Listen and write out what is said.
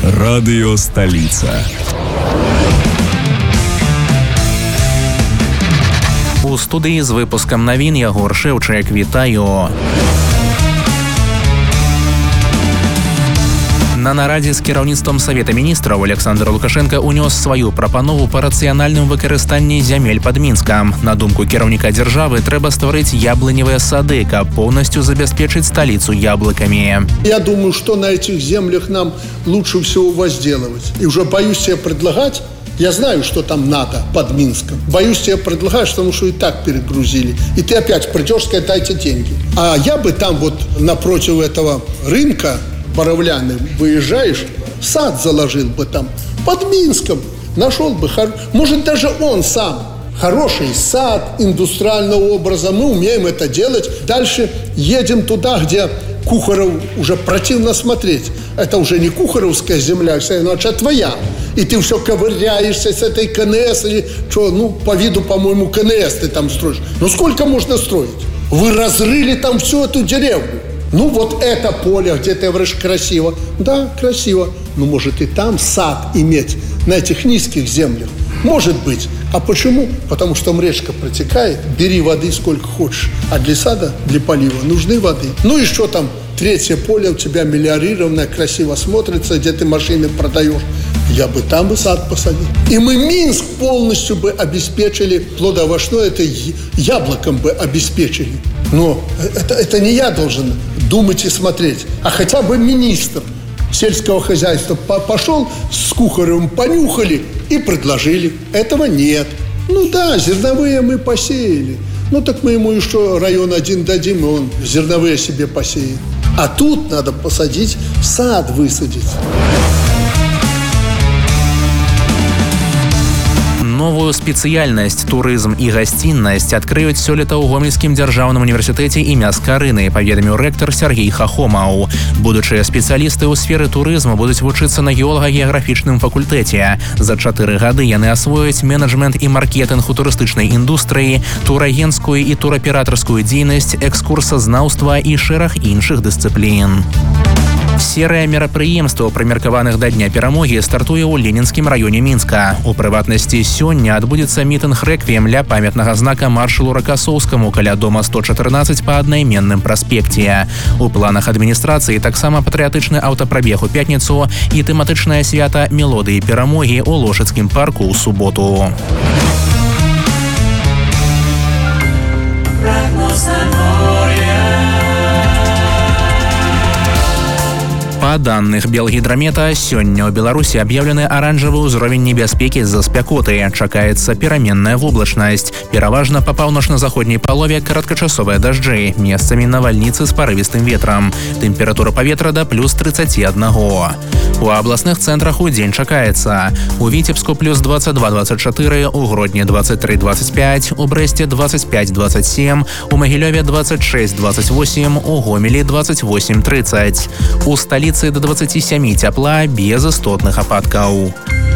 Радыё Сталіца. У студыі з выпускам навін Ягор Шэўчык. Вітаю. На нарадзе з кіраўніцтвам Савета міністраў Александр Лукашенко унёс сваю прапанову па рацыянальным выкарыстанні зямель пад Мінскам. На думку кіраўніка дзяржавы, трэба стварыць яблыневыя сады, каб полностью забеспечить столицу яблоками. Я думаю, что на этих землях нам лучше всего возделывать. И уже боюсь тебе предлагать, я знаю, что там надо под Минском. Боюсь тебе предлагать, потому что и так перегрузили. И ты опять придешь, сказать, дайте деньги. А я бы там вот напротив этого рынка Боровляны выезжаешь, сад заложил бы там, под Минском, нашел бы, может даже он сам, хороший сад индустриального образа, мы умеем это делать. Дальше едем туда, где Кухаров уже противно смотреть. Это уже не кухаровская земля, а твоя. И ты все ковыряешься с этой КНС, или что, по виду, по-моему, КНС ты там строишь. Сколько можно строить? Вы разрыли там всю эту деревню. Вот это поле, где ты говоришь красиво. Да, красиво. Может и там сад иметь на этих низких землях. Может быть. А почему? Потому что там речка протекает, бери воды сколько хочешь. А для сада, для полива нужны воды. И что там? Третье поле у тебя мелиорированное, красиво смотрится, где ты машины продаешь. Я бы там сад посадил. И мы Минск полностью бы обеспечили, плодоовощное, это яблоком бы обеспечили. Но это не я должен думать и смотреть, а хотя бы министр сельского хозяйства пошел с Кухаревым, понюхали и предложили. Этого нет. Да, зерновые мы посеяли. Так мы ему еще район 1 дадим, и он зерновые себе посеет. А тут надо посадить, сад высадить. Новую спецыяльнасць турызм і гасціннасць адкрыюць сёлета ў Гомельскім дзяржаўным універсітэце імя Скарыны, паведаміў рэктар Сергей Хахомаў. Будучыя спецыялісты ў сферы турызму будуць вучыцца на геолага-геаграфічным факультэце. За 4 гады яны асвояць менеджмент і маркетынг у турыстычнай індустрыі, турагенцкую і тураператарскую дзейнасць, экскурсазнаўства і шэраг іншых дысцыплін. Серыя мерапрыемстваў, прымеркаваных да Дня перамогі, стартуе ў Ленінскім раёне Мінска. У прыватнасці, сёння адбудзецца мітынг-рэквіем ля памятнага знака маршалу Ракасоўскаму каля дома 114 па аднайменным праспекце. У планах адміністрацыі таксама патрыятычны аўтапрабег у пятніцу і тэматычнае свята мелодыі перамогі ў Лошыцкім парку ў суботу. Па данных Белгідрамета, сёння ў Беларусі аб'яўлены аранжавы ўзровень небяспекі з-за спякоты. Чакаецца пераменная воблачнасць. Пераважна па паўночна-заходняй палове кароткачасовыя дажджы, месцамі навальніцы з парывістым ветрам. Тэмпература паветра да плюс 31. У абласных цэнтрах удзень чакаецца. У Віцебску плюс 22-24, у Гродні 23-25, у Брэсце 25-27, у Магілёве 26-28, у Гомелі 28-30. У сталіцы до 27 цяпла без істотных ападкаў.